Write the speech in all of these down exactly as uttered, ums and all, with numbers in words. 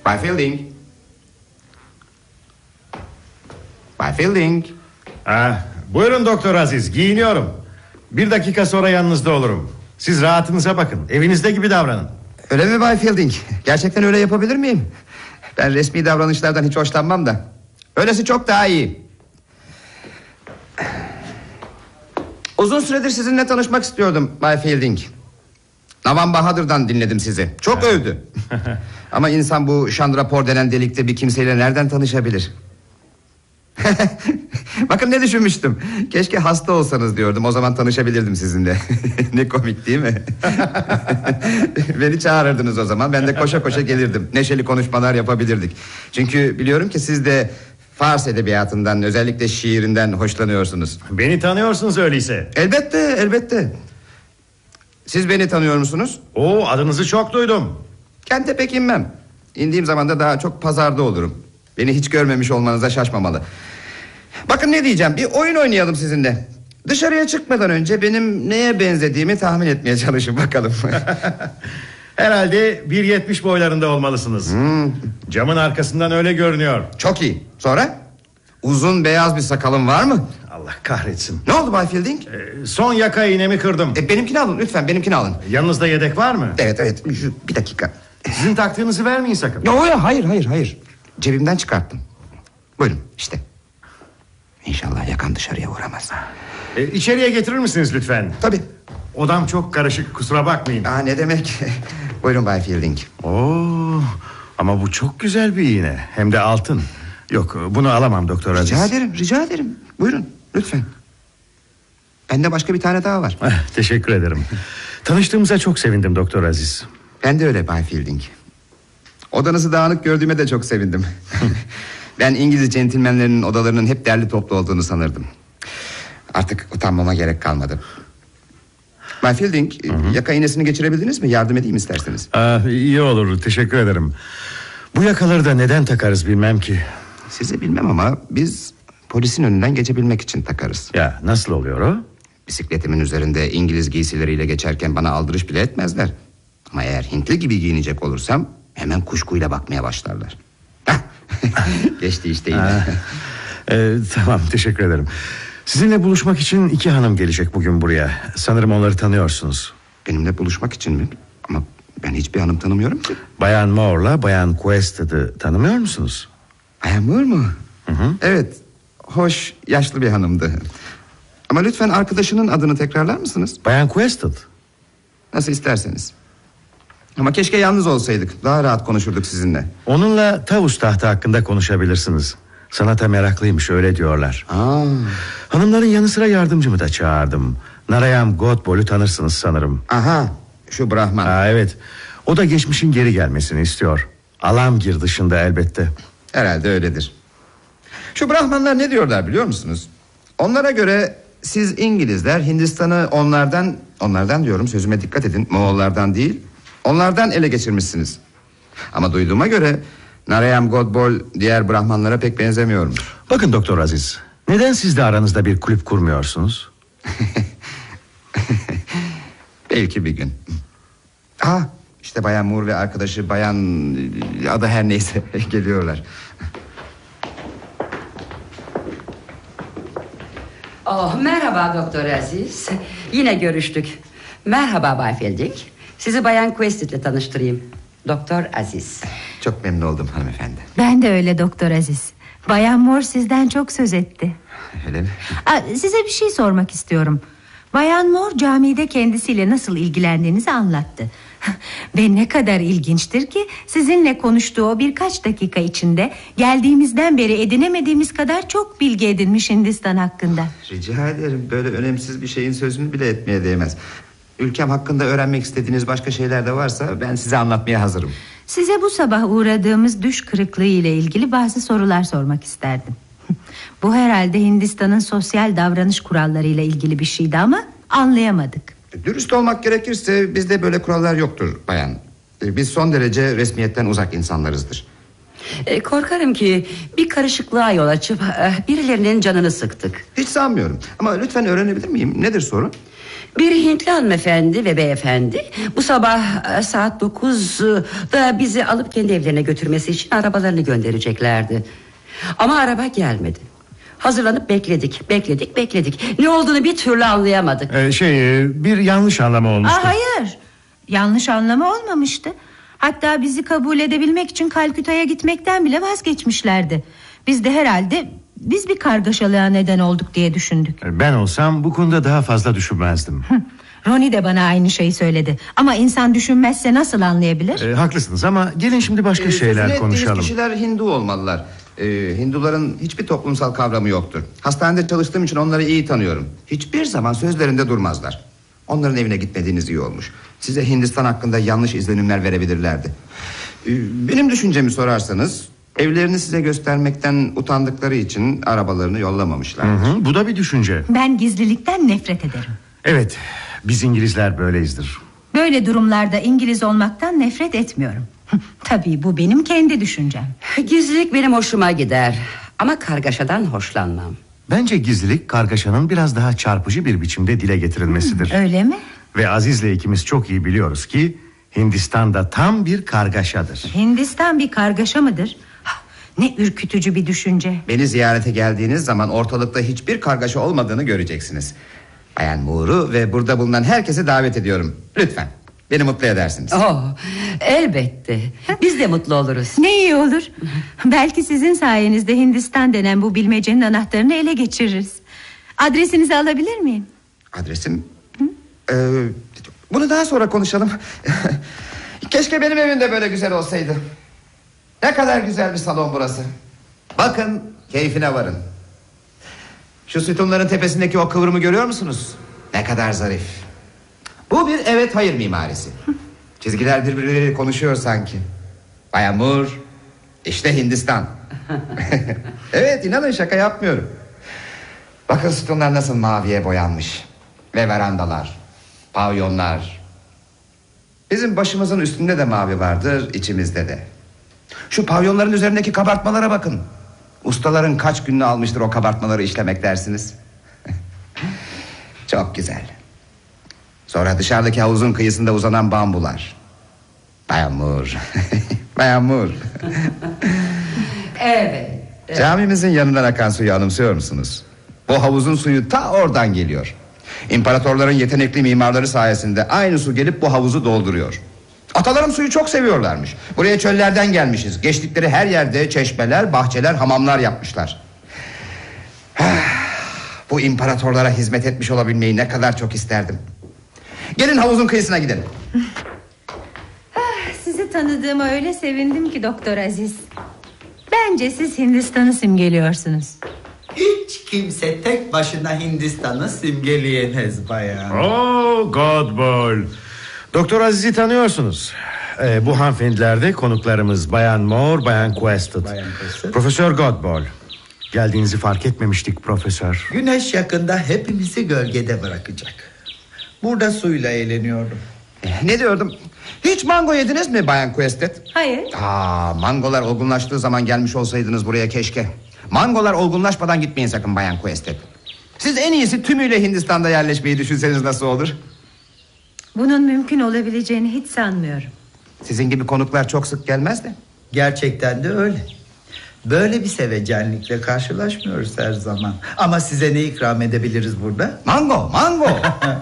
Bay Fielding. Bay Fielding. Ah, buyurun Doktor Aziz, giyiniyorum. Bir dakika sonra yanınızda olurum. Siz rahatınıza bakın, evinizde gibi davranın. Öyle mi Bay Fielding? Gerçekten öyle yapabilir miyim? Ben resmi davranışlardan hiç hoşlanmam da. Öylesi çok daha iyi. Uzun süredir sizinle tanışmak istiyordum Bay Fielding. Navan Bahadır'dan dinledim sizi. Çok övdü. Ama insan bu şandrapor denen delikte bir kimseyle nereden tanışabilir? Bakın ne düşünmüştüm. Keşke hasta olsanız diyordum. O zaman tanışabilirdim sizinle. Ne komik değil mi? Beni çağırırdınız o zaman. Ben de koşa koşa gelirdim. Neşeli konuşmalar yapabilirdik. Çünkü biliyorum ki siz de Fars edebiyatından, özellikle şiirinden hoşlanıyorsunuz. Beni tanıyorsunuz öyleyse. Elbette, elbette. Siz beni tanıyor musunuz? Oo, adınızı çok duydum. Kente pek inmem. İndiğim zaman da daha çok pazarda olurum. Beni hiç görmemiş olmanıza şaşmamalı. Bakın ne diyeceğim, bir oyun oynayalım sizinle. Dışarıya çıkmadan önce benim neye benzediğimi tahmin etmeye çalışın bakalım. Herhalde bir yetmiş boylarında olmalısınız. hmm. Camın arkasından öyle görünüyor. Çok iyi. Sonra? Uzun beyaz bir sakalım var mı? Allah kahretsin. Ne oldu Bay Fielding? Ee, son yaka iğnemi kırdım. e, Benimkini alın lütfen, benimkini alın. Yanınızda yedek var mı? Evet evet, şu, bir dakika. Sizin taktığınızı vermeyin sakın. Yo, yo, hayır hayır hayır. Cebimden çıkarttım. Buyurun işte. İnşallah yakan dışarıya vuramaz. Ee, içeriye getirir misiniz lütfen? Tabii. Odam çok karışık, kusura bakmayın. Aa, ne demek? Buyurun Bay Fielding. Oo, ama bu çok güzel bir iğne. Hem de altın. Yok, bunu alamam Doktor Aziz. Rica ederim, rica ederim. Buyurun, lütfen. Bende başka bir tane daha var. Teşekkür ederim. Tanıştığımıza çok sevindim Doktor Aziz. Ben de öyle Bay Fielding. Odanızı dağınık gördüğüme de çok sevindim. Ben İngiliz centilmenlerinin odalarının hep derli toplu olduğunu sanırdım. Artık utanmama gerek kalmadı. Bay Fielding, hı hı. Yaka iğnesini geçirebildiniz mi? Yardım edeyim isterseniz. Aa, iyi olur, teşekkür ederim. Bu yakaları da neden takarız bilmem ki. Size bilmem ama biz polisin önünden geçebilmek için takarız. Ya nasıl oluyor o? Bisikletimin üzerinde İngiliz giysileriyle geçerken bana aldırış bile etmezler. Ama eğer Hintli gibi giyinecek olursam hemen kuşkuyla bakmaya başlarlar. Geçti işte yine. e, Tamam, teşekkür ederim. Sizinle buluşmak için iki hanım gelecek bugün buraya. Sanırım onları tanıyorsunuz. Benimle buluşmak için mi? Ama ben hiçbir hanım tanımıyorum ki. Bayan Moore'la Bayan Quested'ı tanımıyor musunuz? Bayan Moore mu? Hı hı. Evet, hoş, yaşlı bir hanımdı. Ama lütfen arkadaşının adını tekrarlar mısınız? Bayan Quested. Nasıl isterseniz. Ama keşke yalnız olsaydık. Daha rahat konuşurduk sizinle. Onunla tavus tahtı hakkında konuşabilirsiniz. Sanata meraklıymış, öyle diyorlar. Aa. Hanımların yanı sıra yardımcımı da çağırdım. Narayam Godbol'u tanırsınız sanırım. Aha, şu Brahman. Aa, evet. O da geçmişin geri gelmesini istiyor. Alamgir dışında elbette. Herhalde öyledir. Şu Brahmanlar ne diyorlar biliyor musunuz? Onlara göre siz İngilizler Hindistan'ı onlardan... Onlardan diyorum, sözüme dikkat edin. Moğollardan değil, onlardan ele geçirmişsiniz. Ama duyduğuma göre Narayam Godbol diğer Brahmanlara pek benzemiyormuş. Bakın Doktor Aziz, neden siz de aranızda bir kulüp kurmuyorsunuz? Belki bir gün. Aa, işte Bayan Moore ve arkadaşı Bayan... adı her neyse geliyorlar. Oh, merhaba Doktor Aziz. Yine görüştük. Merhaba Bay Fielding. Sizi Bayan Quested ile tanıştırayım. Doktor Aziz. Çok memnun oldum hanımefendi. Ben de öyle Doktor Aziz. Bayan Moore sizden çok söz etti. Öyle mi? Aa, size bir şey sormak istiyorum. Bayan Moore camide kendisiyle nasıl ilgilendiğinizi anlattı. Ve ne kadar ilginçtir ki sizinle konuştuğu o birkaç dakika içinde geldiğimizden beri edinemediğimiz kadar çok bilgi edinmiş Hindistan hakkında. Rica ederim, böyle önemsiz bir şeyin sözünü bile etmeye değmez. Ülkem hakkında öğrenmek istediğiniz başka şeyler de varsa ben size anlatmaya hazırım. Size bu sabah uğradığımız düş kırıklığı ile ilgili bazı sorular sormak isterdim. Bu herhalde Hindistan'ın sosyal davranış kurallarıyla ilgili bir şeydi ama anlayamadık. Dürüst olmak gerekirse bizde böyle kurallar yoktur bayan. Biz son derece resmiyetten uzak insanlarızdır. E, korkarım ki bir karışıklığa yol açıp e, birilerinin canını sıktık. Hiç sanmıyorum. Ama lütfen öğrenebilir miyim? Nedir sorun? Bir Hintli hanımefendi ve beyefendi bu sabah e, saat dokuzda bizi alıp kendi evlerine götürmesi için arabalarını göndereceklerdi. Ama araba gelmedi. Hazırlanıp bekledik, bekledik, bekledik. Ne olduğunu bir türlü anlayamadık. Ee, şey e, bir yanlış anlama olmuştu. Aa, hayır, yanlış anlama olmamıştı. Hatta bizi kabul edebilmek için Kalküta'ya gitmekten bile vazgeçmişlerdi. Biz de herhalde biz bir kargaşalığa neden olduk diye düşündük. Ben olsam bu konuda daha fazla düşünmezdim. Ronnie de bana aynı şeyi söyledi. Ama insan düşünmezse nasıl anlayabilir? Ee, haklısınız ama gelin şimdi başka Ee, şeyler sözünü ettiğiniz konuşalım. kişiler Hindu olmalılar. Ee, Hinduların hiçbir toplumsal kavramı yoktur. Hastanede çalıştığım için onları iyi tanıyorum. Hiçbir zaman sözlerinde durmazlar. Onların evine gitmediğiniz iyi olmuş. Size Hindistan hakkında yanlış izlenimler verebilirlerdi. Ee, benim düşüncemi sorarsanız evlerini size göstermekten utandıkları için arabalarını yollamamışlar. Hı hı, bu da bir düşünce. Ben gizlilikten nefret ederim. Evet, biz İngilizler böyleyizdir. Böyle durumlarda İngiliz olmaktan nefret etmiyorum. Tabii bu benim kendi düşüncem. Gizlilik benim hoşuma gider. Ama kargaşadan hoşlanmam. Bence gizlilik kargaşanın biraz daha çarpıcı bir biçimde dile getirilmesidir. Öyle mi? Ve Aziz'le ikimiz çok iyi biliyoruz ki Hindistan'da tam bir kargaşadır. Hindistan bir kargaşa mıdır? Ne ürkütücü bir düşünce. Beni ziyarete geldiğiniz zaman ortalıkta hiçbir kargaşa olmadığını göreceksiniz. Bayan Moore'u ve burada bulunan herkesi davet ediyorum. Lütfen beni mutlu edersiniz. Oh, elbette. Biz de mutlu oluruz. Ne iyi olur. Belki sizin sayenizde Hindistan denen bu bilmecenin anahtarını ele geçiririz. Adresinizi alabilir miyim? Adresim? Ee, bunu daha sonra konuşalım. Keşke benim evim de böyle güzel olsaydı. Ne kadar güzel bir salon burası. Bakın, keyfine varın. Şu sütunların tepesindeki o kıvrımı görüyor musunuz? Ne kadar zarif. Bu bir evet hayır mimarisi. Çizgiler birbirleriyle konuşuyor sanki. Bayan Moore, işte Hindistan. Evet, inanın şaka yapmıyorum. Bakın sütunlar nasıl maviye boyanmış. Ve verandalar, pavyonlar. Bizim başımızın üstünde de mavi vardır, içimizde de. Şu pavyonların üzerindeki kabartmalara bakın. Ustaların kaç gününü almıştır o kabartmaları işlemek dersiniz. Çok güzel. Sonra dışarıdaki havuzun kıyısında uzanan bambular. Bayan Moore. Bayan Moore. Evet. Camimizin yanından akan suyu anımsıyor musunuz? Bu havuzun suyu ta oradan geliyor. İmparatorların yetenekli mimarları sayesinde aynı su gelip bu havuzu dolduruyor. Atalarım suyu çok seviyorlarmış. Buraya çöllerden gelmişiz. Geçtikleri her yerde çeşmeler, bahçeler, hamamlar yapmışlar. Bu imparatorlara hizmet etmiş olabilmeyi ne kadar çok isterdim. Gelin havuzun kıyısına gidelim. Sizi tanıdığıma öyle sevindim ki Doktor Aziz. Bence siz Hindistan'ı simgeliyorsunuz. Hiç kimse tek başına Hindistan'ı simgeleyemez bayan. Oh Godball. Doktor Aziz'i tanıyorsunuz. Ee, bu hanımefendiler de konuklarımız Bayan Moore, Bayan Quested. Bayan Quested. Profesör Godball. Geldiğinizi fark etmemiştik profesör. Güneş yakında hepimizi gölgede bırakacak. Burada suyla eğleniyordum. Ne diyordum? Hiç mango yediniz mi Bayan Quested? Hayır. Aa, mangolar olgunlaştığı zaman gelmiş olsaydınız buraya keşke. Mangolar olgunlaşmadan gitmeyin sakın Bayan Quested. Siz en iyisi tümüyle Hindistan'da yerleşmeyi düşünseniz nasıl olur? Bunun mümkün olabileceğini hiç sanmıyorum. Sizin gibi konuklar çok sık gelmez de. Gerçekten de öyle. Böyle bir sevecenlikle karşılaşmıyoruz her zaman. Ama size ne ikram edebiliriz burada? Mango, mango.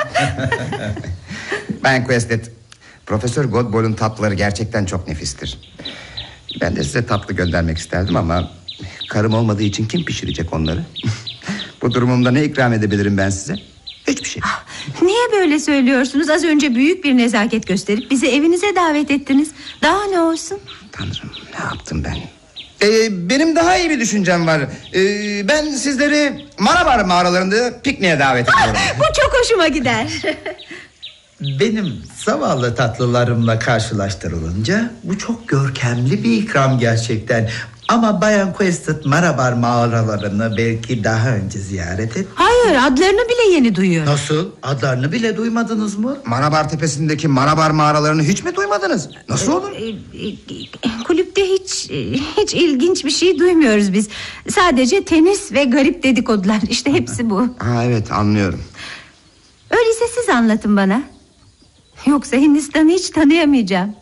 Bayan Quested, Profesör Godball'un tatlıları gerçekten çok nefistir. Ben de size tatlı göndermek isterdim ama karım olmadığı için kim pişirecek onları? Bu durumumda ne ikram edebilirim ben size? Hiçbir şey. Ah, niye böyle söylüyorsunuz? Az önce büyük bir nezaket gösterip bizi evinize davet ettiniz. Daha ne olsun? Tanrım, ne yaptım ben? Ee, benim daha iyi bir düşüncem var. Ee, ben sizleri Marabar mağaralarında pikniğe davet ediyorum. Bu çok hoşuma gider. Benim zavallı tatlılarımla karşılaştırılınca bu çok görkemli bir ikram gerçekten. Ama Bayan Quested Marabar mağaralarını belki daha önce ziyaret et. Hayır, adlarını bile yeni duyuyorum. Nasıl? Adlarını bile duymadınız mı? Marabar tepesindeki Marabar mağaralarını hiç mi duymadınız? Nasıl olur? Ee, e, Kulüpte hiç e, hiç ilginç bir şey duymuyoruz biz. Sadece tenis ve garip dedikodular. İşte hepsi bu. Ha, evet, anlıyorum. Öyleyse siz anlatın bana. Yoksa Hindistan'ı hiç tanıyamayacağım.